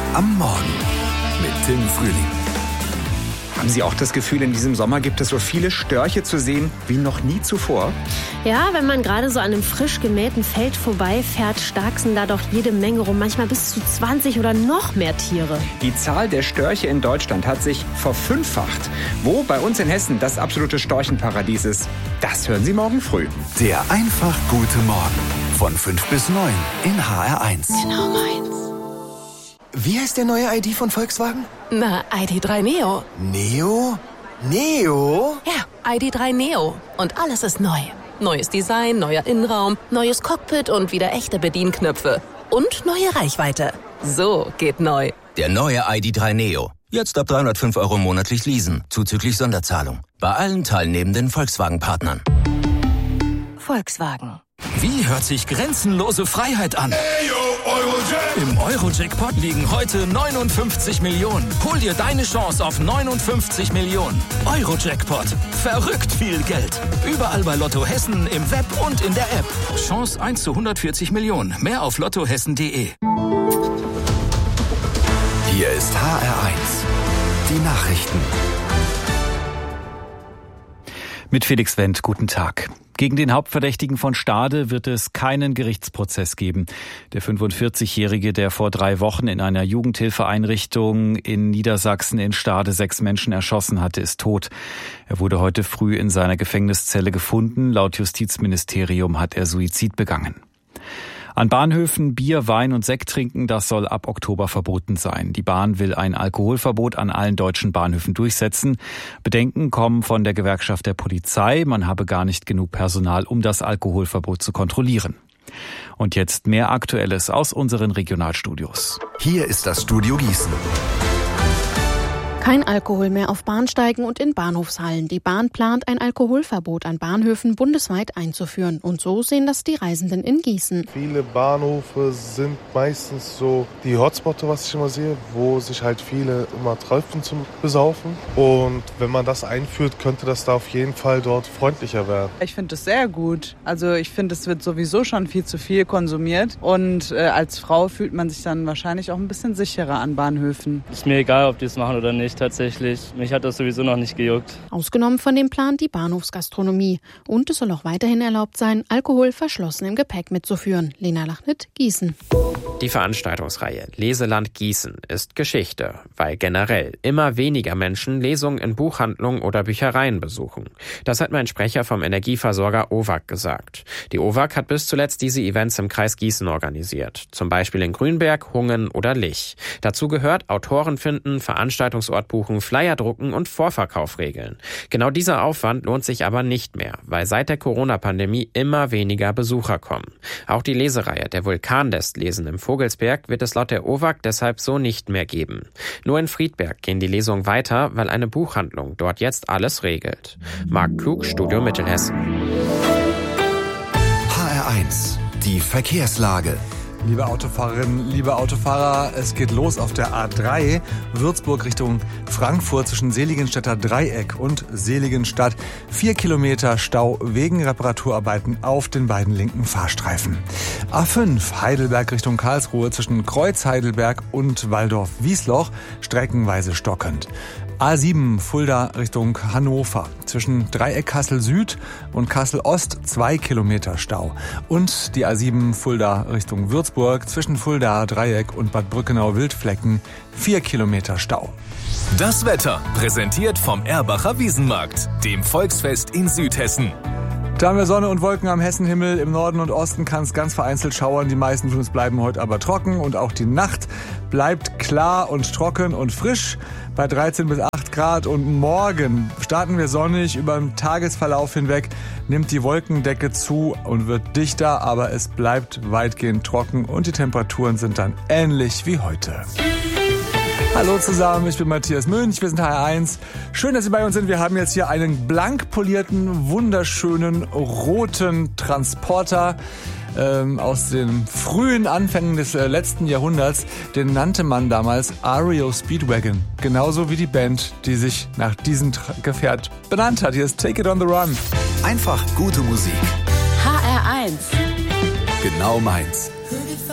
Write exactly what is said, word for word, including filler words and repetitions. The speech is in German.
am Morgen mit Tim Frühling. Haben Sie auch das Gefühl, in diesem Sommer gibt es so viele Störche zu sehen wie noch nie zuvor? Ja, wenn man gerade so an einem frisch gemähten Feld vorbeifährt, starksen da doch jede Menge rum, manchmal bis zu zwanzig oder noch mehr Tiere. Die Zahl der Störche in Deutschland hat sich verfünffacht. Wo bei uns in Hessen das absolute Storchenparadies ist, das hören Sie morgen früh. Der einfach gute Morgen von fünf bis neun in H R eins. Genau meins. Wie heißt der neue I D von Volkswagen? Na, I D drei Neo. Neo? Neo? Ja, I D drei Neo. Und alles ist neu. Neues Design, neuer Innenraum, neues Cockpit und wieder echte Bedienknöpfe. Und neue Reichweite. So geht neu. Der neue I D drei Neo. Jetzt ab dreihundertfünf Euro monatlich leasen, zuzüglich Sonderzahlung. Bei allen teilnehmenden Volkswagen-Partnern. Volkswagen. Wie hört sich grenzenlose Freiheit an? Im Euro-Jackpot liegen heute neunundfünfzig Millionen. Hol dir deine Chance auf neunundfünfzig Millionen. Euro-Jackpot. Verrückt viel Geld. Überall bei Lotto Hessen, im Web und in der App. Chance eins zu hundertvierzig Millionen. Mehr auf lottohessen punkt de. Hier ist H R eins. Die Nachrichten. Mit Felix Wendt, guten Tag. Gegen den Hauptverdächtigen von Stade wird es keinen Gerichtsprozess geben. Der fünfundvierzigjährige, der vor drei Wochen in einer Jugendhilfeeinrichtung in Niedersachsen in Stade sechs Menschen erschossen hatte, ist tot. Er wurde heute früh in seiner Gefängniszelle gefunden. Laut Justizministerium hat er Suizid begangen. An Bahnhöfen Bier, Wein und Sekt trinken, das soll ab Oktober verboten sein. Die Bahn will ein Alkoholverbot an allen deutschen Bahnhöfen durchsetzen. Bedenken kommen von der Gewerkschaft der Polizei. Man habe gar nicht genug Personal, um das Alkoholverbot zu kontrollieren. Und jetzt mehr Aktuelles aus unseren Regionalstudios. Hier ist das Studio Gießen. Kein Alkohol mehr auf Bahnsteigen und in Bahnhofshallen. Die Bahn plant, ein Alkoholverbot an Bahnhöfen bundesweit einzuführen. Und so sehen das die Reisenden in Gießen. Viele Bahnhöfe sind meistens so die Hotspots, was ich immer sehe, wo sich halt viele immer treffen zum Besaufen. Und wenn man das einführt, könnte das da auf jeden Fall dort freundlicher werden. Ich finde es sehr gut. Also ich finde, es wird sowieso schon viel zu viel konsumiert. Und äh, als Frau fühlt man sich dann wahrscheinlich auch ein bisschen sicherer an Bahnhöfen. Ist mir egal, ob die es machen oder nicht. Tatsächlich. Mich hat das sowieso noch nicht gejuckt. Ausgenommen von dem Plan die Bahnhofsgastronomie. Und es soll auch weiterhin erlaubt sein, Alkohol verschlossen im Gepäck mitzuführen. Lena Lachnit, Gießen. Die Veranstaltungsreihe Leseland Gießen ist Geschichte, weil generell immer weniger Menschen Lesungen in Buchhandlungen oder Büchereien besuchen. Das hat mein Sprecher vom Energieversorger O W A G gesagt. Die O W A G hat bis zuletzt diese Events im Kreis Gießen organisiert. Zum Beispiel in Grünberg, Hungen oder Lich. Dazu gehört Autoren finden, Veranstaltungsort buchen, Flyer drucken und Vorverkauf regeln. Genau dieser Aufwand lohnt sich aber nicht mehr, weil seit der Corona-Pandemie immer weniger Besucher kommen. Auch die Lesereihe Der Vulkan lässt lesen im Vogelsberg wird es laut der O W A G deshalb so nicht mehr geben. Nur in Friedberg gehen die Lesungen weiter, weil eine Buchhandlung dort jetzt alles regelt. Marc Klug, Studio Mittelhessen. H R eins. Die Verkehrslage. Liebe Autofahrerinnen, liebe Autofahrer, es geht los auf der A drei, Würzburg Richtung Frankfurt zwischen Seligenstädter Dreieck und Seligenstadt. Vier Kilometer Stau wegen Reparaturarbeiten auf den beiden linken Fahrstreifen. A fünf, Heidelberg Richtung Karlsruhe zwischen Kreuz Heidelberg und Walldorf-Wiesloch, streckenweise stockend. A sieben, Fulda Richtung Hannover. Zwischen Dreieck Kassel Süd und Kassel Ost zwei Kilometer Stau. Und die A sieben Fulda Richtung Würzburg zwischen Fulda Dreieck und Bad Brückenau-Wildflecken vier Kilometer Stau. Das Wetter präsentiert vom Erbacher Wiesenmarkt, dem Volksfest in Südhessen. Da haben wir Sonne und Wolken am Hessenhimmel. Im Norden und Osten kann es ganz vereinzelt schauern. Die meisten von uns bleiben heute aber trocken. Und auch die Nacht bleibt klar und trocken und frisch bei dreizehn bis acht Grad. Und morgen starten wir sonnig. Über den Tagesverlauf hinweg nimmt die Wolkendecke zu und wird dichter. Aber es bleibt weitgehend trocken und die Temperaturen sind dann ähnlich wie heute. Hallo zusammen, ich bin Matthias Münch, wir sind H R eins. Schön, dass Sie bei uns sind. Wir haben jetzt hier einen blank polierten, wunderschönen, roten Transporter ähm, aus den frühen Anfängen des äh, letzten Jahrhunderts. Den nannte man damals R E O Speedwagon. Genauso wie die Band, die sich nach diesem Tra- Gefährt benannt hat. Hier ist Take It On The Run. Einfach gute Musik. H R eins. Genau meins.